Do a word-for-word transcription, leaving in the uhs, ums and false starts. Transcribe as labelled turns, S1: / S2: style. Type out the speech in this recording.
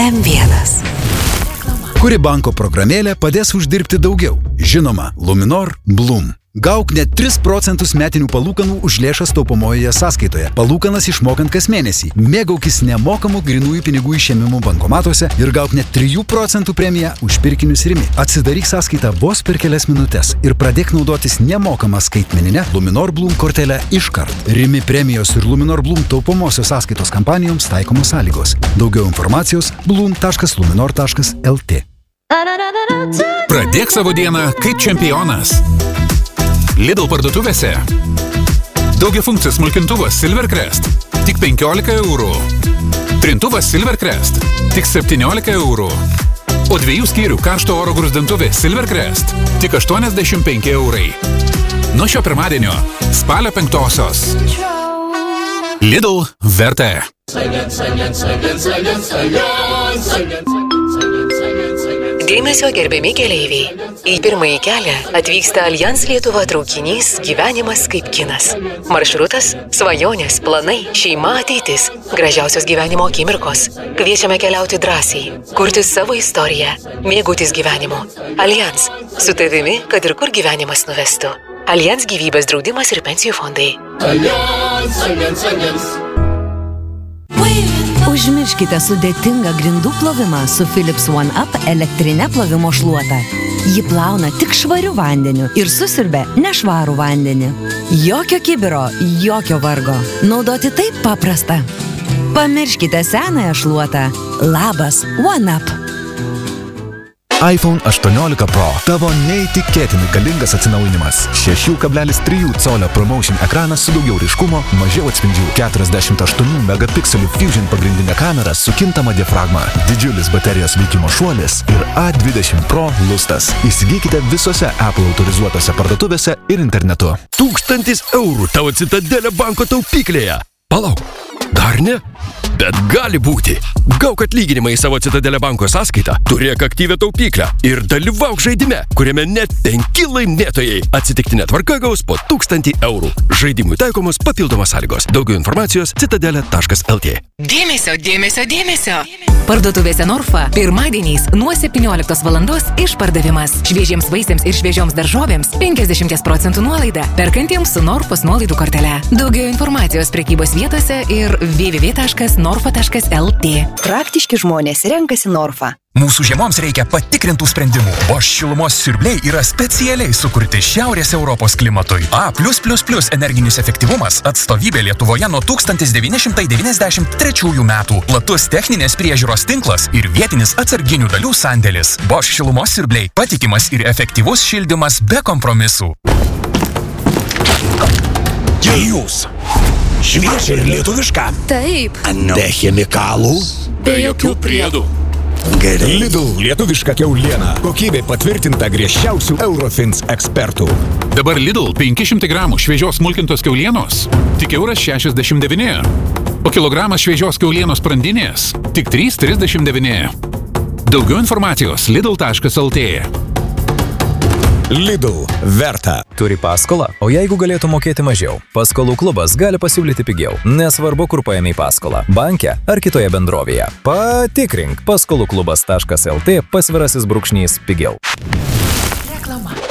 S1: M vienas.
S2: Kuri banko programėlė padės uždirbti daugiau? Žinoma, Luminor Bloom. Gauk net tris procentus metinių palūkanų už lėšas taupomojoje sąskaitoje. Palūkanas išmokant kas mėnesį. Mėgaukis nemokamų grynųjų pinigų išėmimų bankomatuose ir gauk net trijų procentų premiją už pirkinius Rimi. Atsidaryk sąskaitą vos per kelias minutės ir pradėk naudotis nemokamą skaitmeninę Luminor Bloom kortelę iškart. Rimi premijos ir Luminor Bloom taupomosios sąskaitos kampanijoms taikomos sąlygos. Daugiau informacijos bloom taškas luminor taškas L T.
S3: Pradėk savo dieną kaip čempionas. Lidl parduotuvėse. Daugiafunkcis smulkintuvas Silvercrest. Tik penkiolika eurų. Trintuvas Silvercrest. Tik septyniolika eurų. O dviejų skyrių karšto oro gruzdintuvė Silvercrest. Tik aštuoniasdešimt penki eurai. Nuo šio pirmadienio spalio penktosios. Lidl vertė.
S1: Dėmesio gerbiami keleiviai. Į pirmąjį kelią atvyksta Allianz Lietuva traukinys Gyvenimas kaip kinas. Maršrutas – svajonės, planai, šeima, ateitis, gražiausios gyvenimo akimirkos. Kviečiame keliauti drąsiai, kurti savo istoriją, mėgautis gyvenimu. Allianz – su tavimi, kad ir kur gyvenimas nuvestų. Allianz gyvybės draudimas ir pensijų fondai.
S4: Allianz, Allianz, Allianz.
S5: Užmirškite sudėtingą grindų plovimą su Philips One Up elektrinė plovimo šluota. Ji plauna tik švariu vandeniu ir susiurbia nešvarų vandenį. Jokio kibiro, jokio vargo. Naudoti taip paprasta. Pamirškite senąją šluotą. Labas, One Up.
S6: iPhone aštuoniolika Pro. Tavo neįtikėtinai galingas atsinaujinimas. šeši kablelis trys colio Promotion ekranas su daugiau ryškumo, mažiau atspindžių. keturiasdešimt aštuonių megapikselių Fusion pagrindinė kamera su kintama diafragma. Didžiulis baterijos veikimo šuolis ir A dvidešimt Pro lustas. Įsigykite visose Apple autorizuotose parduotuvėse ir internetu.
S7: Tūkstantis eurų tavo Citadelė banko taupyklėje. Palauk, dar ne? Bet gali būti. Gauk atlyginimą į savo Citadelė banko sąskaitą, turėk aktyvią taupyklę ir dalyvauk žaidime, kuriame net penki laimėtojai atsitiktinė tvarka gaus po tūkstantį eurų. Žaidimui taikomos papildomos sąlygos. Daugiau informacijos citadelė taškas L T.
S1: Dėmesio, dėmesio, dėmesio. Parduotuvėse Norfa pirmadieniais nuo septynioliktos valandos išpardavimas. Šviežiems vaisiams ir šviežioms daržovėms penkiasdešimt procentų nuolaida. Perkantiems su Norfos nuolaidų kortele. Daugiau informacijos prekybos vietose ir w w w taškas norfa taškas L T.
S5: Praktiški žmonės renkasi Norfa.
S8: Mūsų žiemoms reikia patikrintų sprendimų. Bosch šilumos siurbliai yra specialiai sukurti Šiaurės Europos klimatui. A plus plus plus energinis efektyvumas, atstovybė Lietuvoje nuo tūkstantis devyni šimtai devyniasdešimt trečiųjų metų. Platus techninės priežiūros tinklas ir vietinis atsarginių dalių sandėlis. Bosch šilumos siurbliai – patikimas ir efektyvus šildymas be kompromisų.
S9: Jūs. Šviežia ir lietuviška.
S5: Taip.
S9: Be chemikalų.
S3: Be jokių priedų.
S9: Gerai.
S10: Lidl lietuviška kiauliena. Kokybė patvirtinta griežčiausių Eurofins ekspertų.
S3: Dabar Lidl penki šimtai gramų šviežios smulkintos kiaulienos tik euras šešiasdešimt devyni. O kilogramas šviežios kiaulienos sprandinės tik trys trisdešimt devyni. Daugiau informacijos lidl taškas L T.
S10: Lidl verta.
S11: Turi paskolą? O jeigu galėtų mokėti mažiau? Paskolų klubas gali pasiūlyti pigiau. Nesvarbu, kur paėmei paskolą. Banke ar kitoje bendrovėje. Patikrink paskolų klubas taškas L T pasvirasis brūkšnys pigiau.